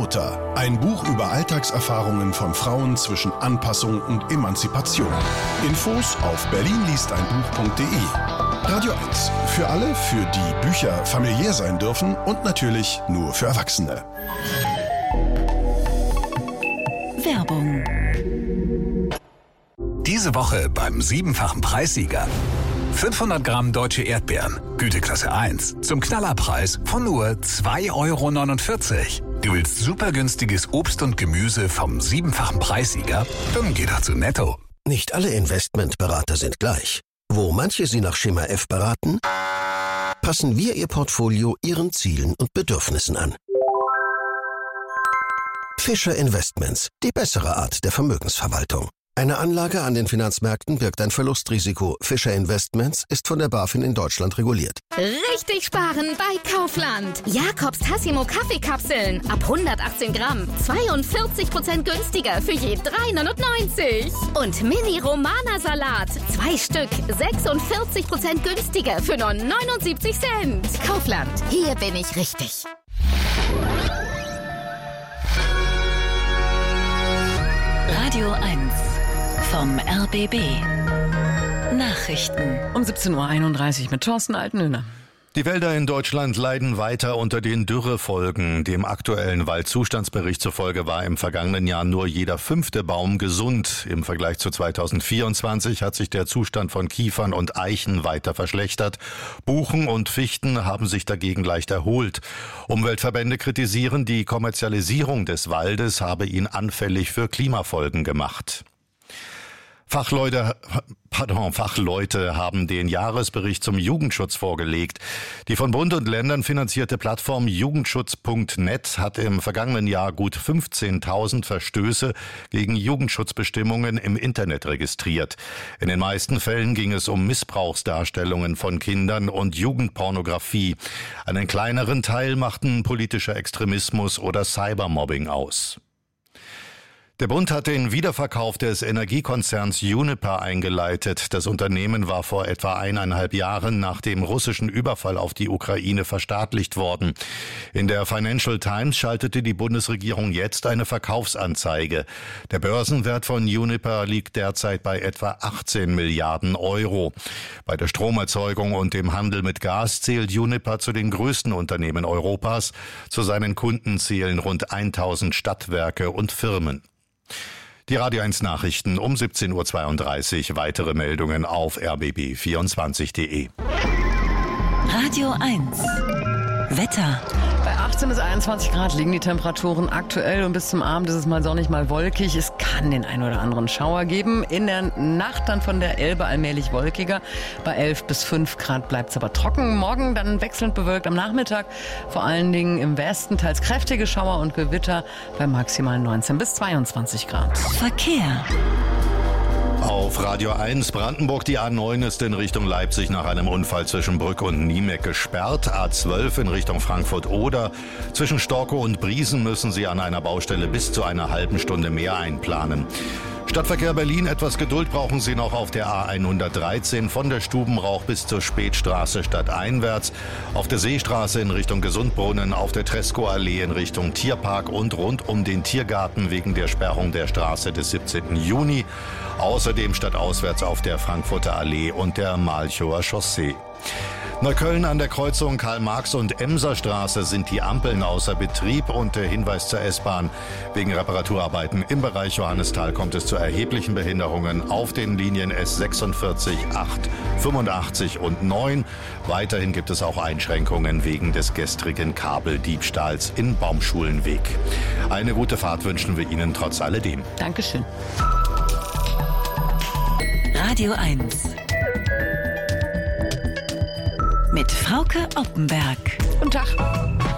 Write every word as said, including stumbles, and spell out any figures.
Mutter. Ein Buch über Alltagserfahrungen von Frauen zwischen Anpassung und Emanzipation. Infos auf berlinliesteinbuch punkt de. Radio eins. Für alle, für die Bücher familiär sein dürfen und natürlich nur für Erwachsene. Werbung. Diese Woche beim siebenfachen Preissieger. fünfhundert Gramm deutsche Erdbeeren, Güteklasse eins, zum Knallerpreis von nur zwei Euro neunundvierzig. Du willst super günstiges Obst und Gemüse vom siebenfachen Preissieger? Dann geh doch zu Netto. Nicht alle Investmentberater sind gleich. Wo manche Sie nach Schema F beraten, passen wir Ihr Portfolio Ihren Zielen und Bedürfnissen an. Fischer Investments, die bessere Art der Vermögensverwaltung. Eine Anlage an den Finanzmärkten birgt ein Verlustrisiko. Fischer Investments ist von der BaFin in Deutschland reguliert. Richtig sparen bei Kaufland. Jakobs Tassimo Kaffeekapseln ab hundertachtzehn Gramm. zweiundvierzig Prozent günstiger für je drei neunundneunzig. Und Mini Romana Salat. Zwei Stück. sechsundvierzig Prozent günstiger für nur neunundsiebzig Cent. Kaufland. Hier bin ich richtig. Radio eins vom R B B. Nachrichten. Um siebzehn Uhr einunddreißig mit Thorsten Altenöhner. Die Wälder in Deutschland leiden weiter unter den Dürrefolgen. Dem aktuellen Waldzustandsbericht zufolge war im vergangenen Jahr nur jeder fünfte Baum gesund. Im Vergleich zu zweitausendvierundzwanzig hat sich der Zustand von Kiefern und Eichen weiter verschlechtert. Buchen und Fichten haben sich dagegen leicht erholt. Umweltverbände kritisieren, die Kommerzialisierung des Waldes habe ihn anfällig für Klimafolgen gemacht. Fachleute, pardon, Fachleute haben den Jahresbericht zum Jugendschutz vorgelegt. Die von Bund und Ländern finanzierte Plattform Jugendschutz Punkt net hat im vergangenen Jahr gut fünfzehntausend Verstöße gegen Jugendschutzbestimmungen im Internet registriert. In den meisten Fällen ging es um Missbrauchsdarstellungen von Kindern und Jugendpornografie. Einen kleineren Teil machten politischer Extremismus oder Cybermobbing aus. Der Bund hat den Wiederverkauf des Energiekonzerns Uniper eingeleitet. Das Unternehmen war vor etwa eineinhalb Jahren nach dem russischen Überfall auf die Ukraine verstaatlicht worden. In der Financial Times schaltete die Bundesregierung jetzt eine Verkaufsanzeige. Der Börsenwert von Uniper liegt derzeit bei etwa achtzehn Milliarden Euro. Bei der Stromerzeugung und dem Handel mit Gas zählt Uniper zu den größten Unternehmen Europas. Zu seinen Kunden zählen rund tausend Stadtwerke und Firmen. Die Radio eins Nachrichten um siebzehn Uhr zweiunddreißig. Weitere Meldungen auf r b b vierundzwanzig punkt de. Radio eins. Wetter. Bei achtzehn bis einundzwanzig Grad liegen die Temperaturen aktuell und bis zum Abend ist es mal sonnig, mal wolkig. Es kann den ein oder anderen Schauer geben. In der Nacht dann von der Elbe allmählich wolkiger. Bei elf bis fünf Grad bleibt es aber trocken. Morgen dann wechselnd bewölkt am Nachmittag. Vor allen Dingen im Westen teils kräftige Schauer und Gewitter bei maximal neunzehn bis zweiundzwanzig Grad. Verkehr. Auf Radio eins Brandenburg, die A neun ist in Richtung Leipzig nach einem Unfall zwischen Brück und Niemeck gesperrt. A zwölf in Richtung Frankfurt-Oder. Zwischen Storkow und Briesen müssen Sie an einer Baustelle bis zu einer halben Stunde mehr einplanen. Stadtverkehr Berlin, etwas Geduld brauchen Sie noch auf der A hundertdreizehn von der Stubenrauch bis zur Spätstraße stadteinwärts, auf der Seestraße in Richtung Gesundbrunnen, auf der Tresco-Allee in Richtung Tierpark und rund um den Tiergarten wegen der Sperrung der Straße des siebzehnten Juni. Außerdem stadtauswärts auf der Frankfurter Allee und der Malchower Chaussee. Neukölln an der Kreuzung Karl-Marx- und Emserstraße sind die Ampeln außer Betrieb und der Hinweis zur S-Bahn. Wegen Reparaturarbeiten im Bereich Johannisthal kommt es zu erheblichen Behinderungen auf den Linien S sechsundvierzig, acht, fünfundachtzig und neun. Weiterhin gibt es auch Einschränkungen wegen des gestrigen Kabeldiebstahls in Baumschulenweg. Eine gute Fahrt wünschen wir Ihnen trotz alledem. Dankeschön. Radio eins. Mit Frauke Oppenberg. Guten Tag.